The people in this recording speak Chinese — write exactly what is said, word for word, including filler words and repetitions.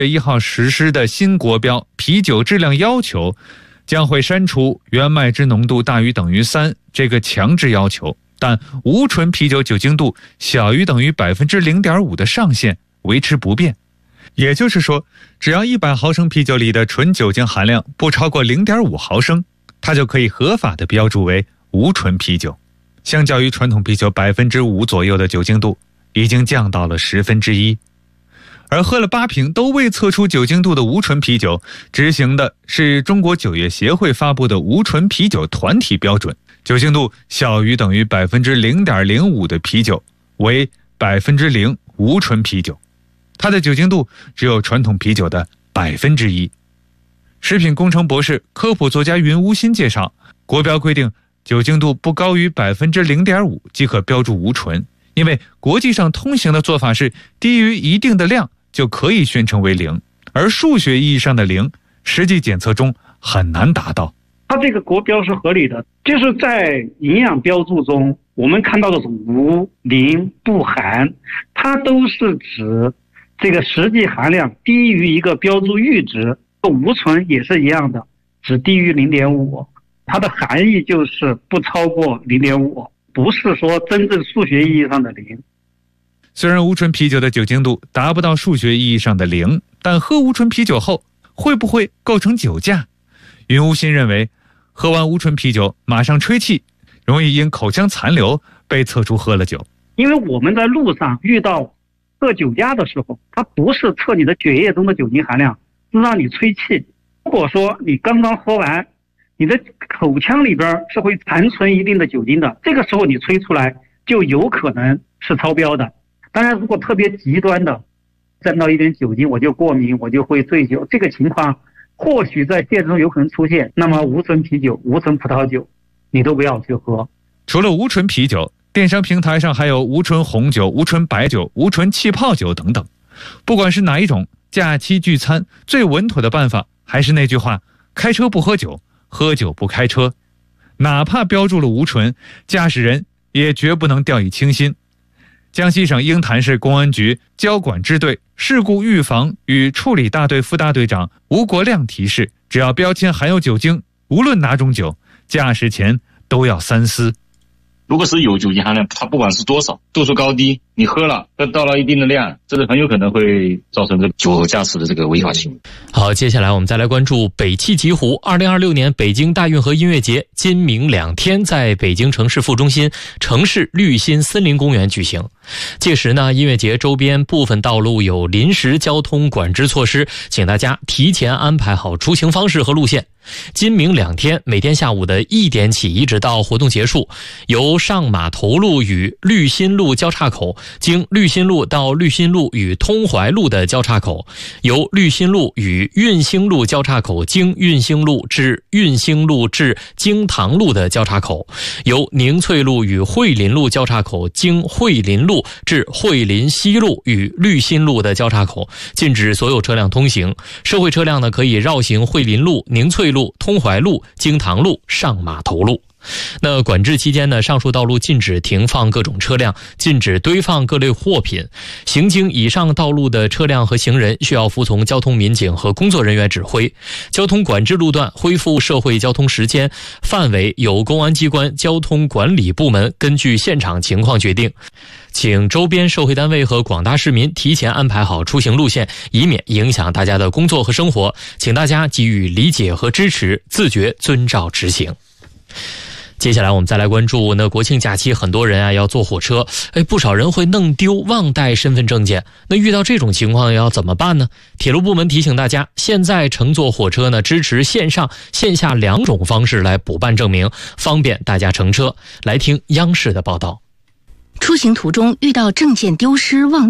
月一号实施的新国标啤酒质量要求将会删除原麦汁浓度大于等于三这个强制要求，但无醇啤酒酒精度小于等于 百分之零点五 的上限维持不变。也就是说，只要一百毫升啤酒里的纯酒精含量不超过 零点五毫升，它就可以合法的标注为无醇啤酒。相较于传统啤酒 百分之五 左右的酒精度，已经降到了十分之一。而喝了八瓶都未测出酒精度的无醇啤酒，执行的是中国酒业协会发布的无醇啤酒团体标准，酒精度小于等于 百分之零点零五 的啤酒为 百分之零 无醇啤酒，它的酒精度只有传统啤酒的百分之一。食品工程博士、科普作家云无心介绍，国标规定酒精度不高于 百分之零点五 即可标注无醇，因为国际上通行的做法是低于一定的量就可以宣称为零，而数学意义上的零，实际检测中很难达到。 它这个国标是合理的，就是在营养标注中，我们看到的是无、零、不含，它都是指这个实际含量低于一个标注阈值。无醇也是一样的，只低于 零点五， 它的含义就是不超过 零点五， 不是说真正数学意义上的零。 虽然无醇啤酒的酒精度达不到数学意义上的零，但喝无醇啤酒后会不会构成酒驾？云无心认为，喝完无醇啤酒马上吹气，容易因口腔残留被测出喝了酒。 因为我们在路上遇到测酒驾的时候，它不是测你的血液中的酒精含量，是让你吹气。如果说你刚刚喝完，你的口腔里边是会残存一定的酒精的，这个时候你吹出来就有可能是超标的。当然如果特别极端的沾到一点酒精我就过敏，我就会醉酒，这个情况或许在现实中有可能出现，那么无醇啤酒、无醇葡萄酒你都不要去喝。 除了无醇啤酒，电商平台上还有无醇红酒、无醇白酒、无醇气泡酒等等。不管是哪一种，假期聚餐最稳妥的办法还是那句话，开车不喝酒，喝酒不开车。哪怕标注了无醇，驾驶人也绝不能掉以轻心。江西省鹰潭市公安局交管支队事故预防与处理大队副大队长吴国亮提示，只要标签含有酒精，无论哪种酒，驾驶前都要三思。 如果是有酒精含量，它不管是多少，度数高低，你喝了到了一定的量，这是很有可能会造成这个酒后驾驶的这个违法行为。 好，接下来我们再来关注北汽极狐二零二六年北京大运河音乐节今明两天在北京城市副中心城市绿心森林公园举行。届时呢，音乐节周边部分道路有临时交通管制措施，请大家提前安排好出行方式和路线。今明两天，每天下午的一点起一直到活动结束，由上马头路与绿心路交叉口，经绿心路到绿心路与通淮路的交叉口，由绿心路与运兴路交叉口经运兴路至运兴路至经塘路的交叉口，由宁翠路与惠林路交叉口经惠林路至惠林西路与绿心路的交叉口，禁止所有车辆通行。社会车辆呢可以绕行惠林路、宁翠路、通淮路、经塘路、上马头路。那管制期间呢，上述道路禁止停放各种车辆，禁止堆放各类货品。行经以上道路的车辆和行人需要服从交通民警和工作人员指挥。交通管制路段恢复社会交通时间范围由公安机关交通管理部门根据现场情况决定。请周边社会单位和广大市民提前安排好出行路线，以免影响大家的工作和生活。请大家给予理解和支持，自觉遵照执行。接下来我们再来关注，那国庆假期很多人啊要坐火车，哎，不少人会弄丢忘带身份证件。那遇到这种情况要怎么办呢？铁路部门提醒大家，现在乘坐火车呢支持线上线下两种方式来补办证明，方便大家乘车。来听央视的报道。 出行途中遇到证件丢失忘